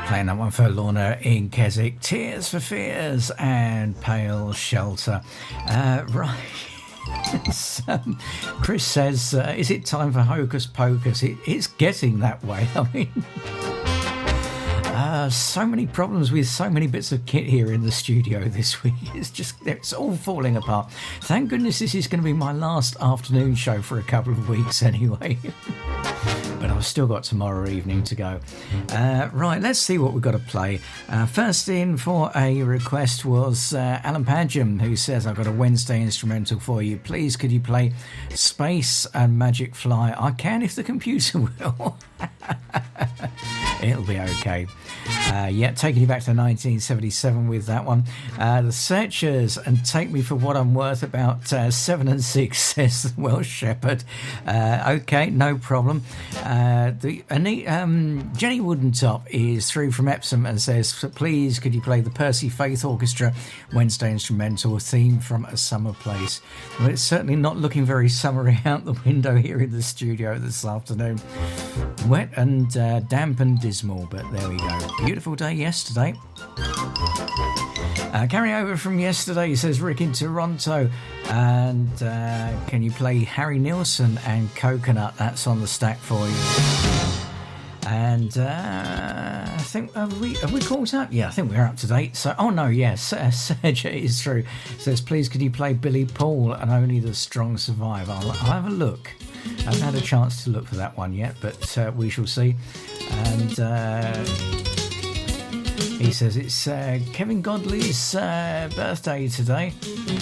Playing that one for Lorna in Keswick. Tears for Fears and Pale Shelter. Right. Chris says, is it time for Hocus Pocus? It's getting that way. I mean, so many problems with so many bits of kit here in the studio this week. It's all falling apart. Thank goodness this is going to be my last afternoon show for a couple of weeks anyway. But I've still got tomorrow evening to go. Right, let's see what we've got to play. First in for a request was Alan Padgham, who says, I've got a Wednesday instrumental for you. Please, could you play Space and Magic Fly? I can if the computer will. It'll be okay. Yeah, taking you back to 1977 with that one. The Searchers and Take Me For What I'm Worth, about 7 and 6, says the Welsh Shepherd. Okay, no problem. Jenny Woodentop is through from Epsom and says, please could you play the Percy Faith Orchestra Wednesday instrumental theme from A Summer Place. Well, it's certainly not looking very summery out the window here in the studio this afternoon. Wet and damp and dismal, but there we go. Beautiful day yesterday. Carry over from yesterday, says Rick in Toronto. And can you play Harry Nilsson and Coconut? That's on the stack for you. And I think, have we caught up? Yeah, I think we're up to date. So, oh no, yes, Sergey is through. Says, please could you play Billy Paul and Only the Strong Survive? I'll have a look. I haven't had a chance to look for that one yet, but we shall see. And he says it's Kevin Godley's birthday today.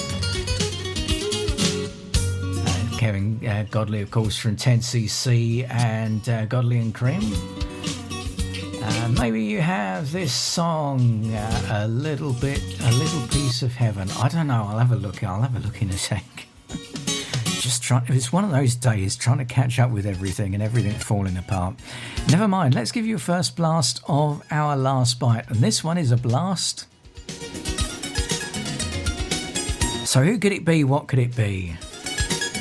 Kevin Godley, of course, from 10cc and Godley and Cream. Maybe you have this song, a little piece of heaven. I don't know. I'll have a look in a sec. It's one of those days trying to catch up with everything and everything falling apart. Never mind, let's give you a first blast of our last bite, and this one is a blast. So who could it be? What could it be?